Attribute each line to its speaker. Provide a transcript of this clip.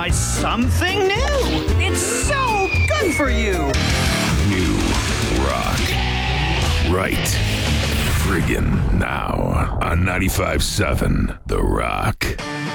Speaker 1: try something new. It's so good for you.
Speaker 2: New rock. Right. Friggin' now. On 95.7 The Rock.